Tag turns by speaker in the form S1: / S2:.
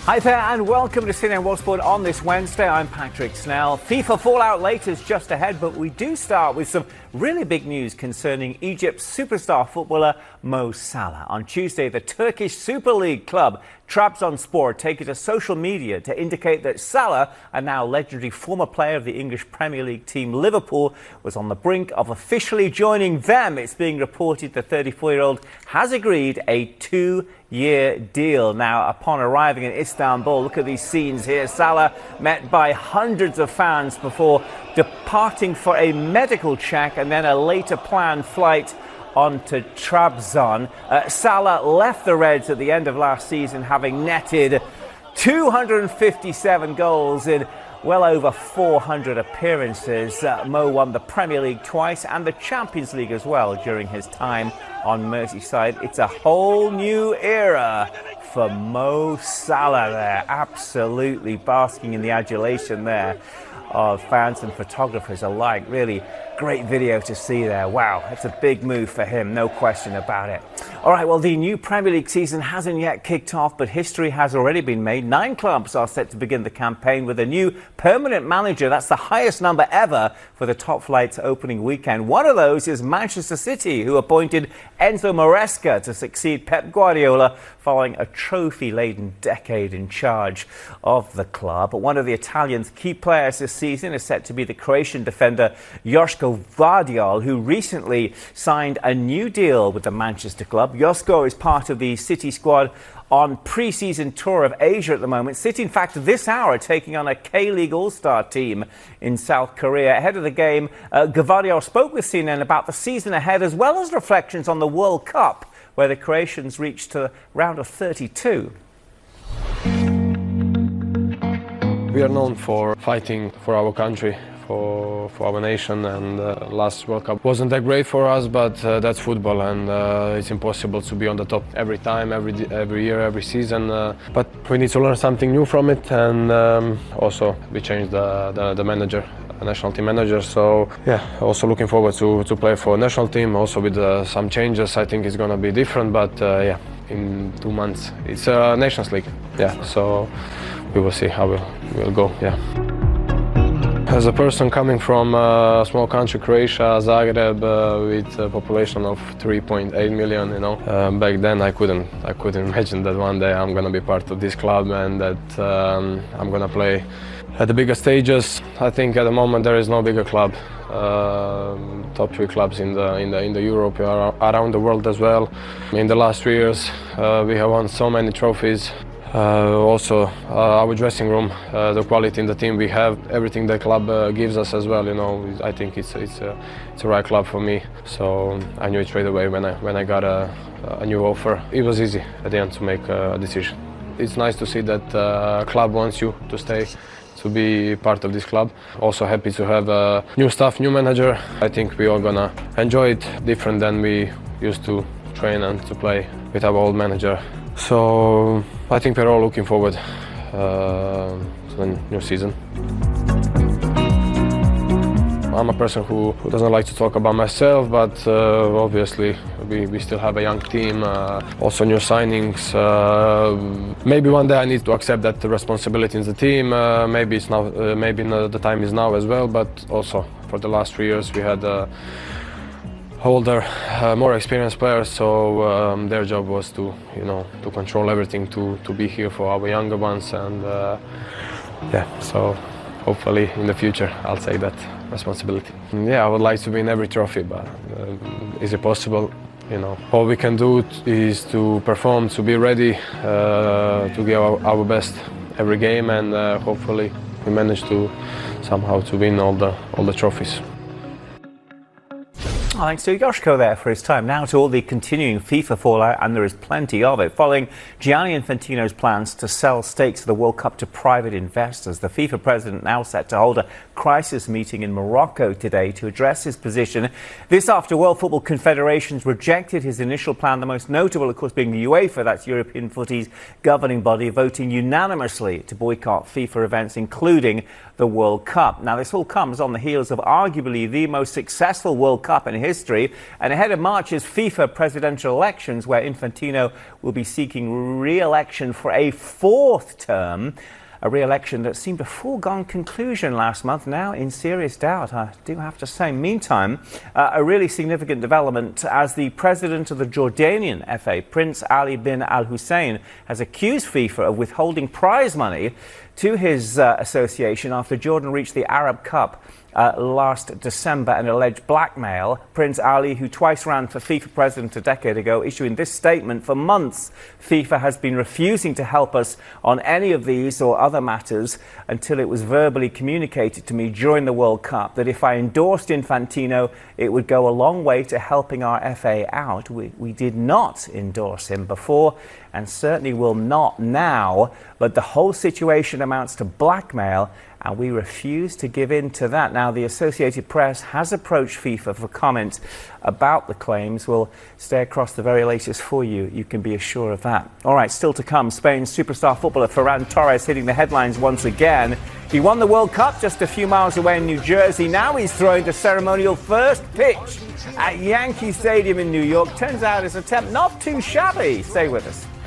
S1: Hi there and welcome to CNN World Sport on this Wednesday. I'm Patrick Snell. FIFA fallout later is just ahead, but we do start with some really big news concerning Egypt's superstar footballer Mo Salah. On Tuesday, the Turkish Super League club Trabzonspor take to social media to indicate that Salah, a now legendary former player of the English Premier League team Liverpool, was on the brink of officially joining them. It's being reported the 34-year-old has agreed a 2-year deal. Now, upon arriving in Istanbul, look at these scenes here. Salah met by hundreds of fans before departing for a medical check and then a later planned flight on to Trabzon. Salah left the Reds at the end of last season, having netted 257 goals in well over 400 appearances. Mo won the Premier League twice and the Champions League as well during his time on Merseyside. It's a whole new era for Mo Salah there, absolutely basking in the adulation there of fans and photographers alike. Really great video to see there. Wow, that's a big move for him, no question about it. All right, well, the new Premier League season hasn't yet kicked off, but history has already been made. 9 clubs are set to begin the campaign with a new permanent manager. That's the highest number ever for the top flight's opening weekend. One of those is Manchester City, who appointed Enzo Maresca to succeed Pep Guardiola following a trophy-laden decade in charge of the club. But one of the Italian's key players this season is set to be the Croatian defender Joško Vardiol, who recently signed a new deal with the Manchester club. Joško is part of the City squad on pre-season tour of Asia at the moment. City, in fact, this hour taking on a K-League All-Star team in South Korea. Ahead of the game, Gvardiol spoke with CNN about the season ahead as well as reflections on the World Cup, where the Croatians reached the round of 32.
S2: We are known for fighting for our country, for our nation, and last World Cup wasn't that great for us, but that's football, and it's impossible to be on the top every time, every year, every season. But we need to learn something new from it, and also we changed the manager, national team manager. So yeah, also looking forward to play for national team, also with some changes. I think it's gonna be different, but yeah, in 2 months it's a Nations League. Yeah, so we will see how we'll go. Yeah. As a person coming from a small country, Croatia, Zagreb, with a population of 3.8 million, you know, back then I couldn't imagine that one day I'm gonna be part of this club and that I'm gonna play at the bigger stages. I think at the moment there is no bigger club. Top 3 clubs in the Europe, around the world as well. In the last 3 years, we have won so many trophies. Also, our dressing room, the quality in the team we have, everything the club gives us as well. You know, I think it's a right club for me. So I knew it straight away when I got a new offer. It was easy at the end to make a decision. It's nice to see that club wants you to stay, to be part of this club. Also happy to have new staff, new manager. I think we all gonna enjoy it different than we used to train and to play with our old manager. So I think we're all looking forward to the new season. I'm a person who doesn't like to talk about myself, but obviously we still have a young team, also new signings. Maybe one day I need to accept that the responsibility in the team. Maybe it's now, maybe the time is now as well. But also for the last 3 years we had older, more experienced players, so their job was to, you know, to control everything, to be here for our younger ones, and yeah, so hopefully in the future I'll take that responsibility. Yeah, I would like to win every trophy, but is it possible? You know, all we can do is to perform, to be ready, to give our best every game, and hopefully we manage to somehow to win all the trophies.
S1: Oh, thanks to Joško there for his time. Now to all the continuing FIFA fallout, and there is plenty of it. Following Gianni Infantino's plans to sell stakes of the World Cup to private investors, the FIFA president now set to hold a crisis meeting in Morocco today to address his position. This after World Football Confederations rejected his initial plan, the most notable, of course, being the UEFA, that's European footy's governing body, voting unanimously to boycott FIFA events, including the World Cup. Now, this all comes on the heels of arguably the most successful World Cup in history. And ahead of March's FIFA presidential elections, where Infantino will be seeking re-election for a fourth term, a re-election that seemed a foregone conclusion last month, now in serious doubt, I do have to say. Meantime, a really significant development as the president of the Jordanian FA, Prince Ali bin Al Hussein, has accused FIFA of withholding prize money to his association after Jordan reached the Arab Cup last December and alleged blackmail. Prince Ali, who twice ran for FIFA president a decade ago, issuing this statement: "For months, FIFA has been refusing to help us on any of these or other matters until it was verbally communicated to me during the World Cup that if I endorsed Infantino, it would go a long way to helping our FA out. We did not endorse him before and certainly will not now, but the whole situation amounts to blackmail and we refuse to give in to that." Now, the Associated Press has approached FIFA for comment about the claims. We'll stay across the very latest for you. You can be assured of that. All right, still to come, Spain's superstar footballer Ferran Torres hitting the headlines once again. He won the World Cup just a few miles away in New Jersey. Now he's throwing the ceremonial first pitch at Yankee Stadium in New York. Turns out his attempt not too shabby. Stay with us.